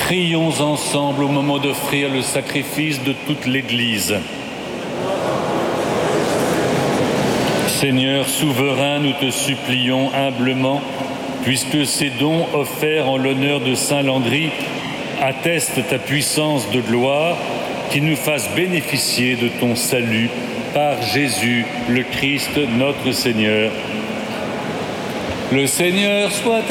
Prions ensemble au moment d'offrir le sacrifice de toute l'Église. Seigneur souverain, nous te supplions humblement, puisque ces dons offerts en l'honneur de Saint Landry attestent ta puissance de gloire, qui nous fasse bénéficier de ton salut par Jésus, le Christ, notre Seigneur. Le Seigneur soit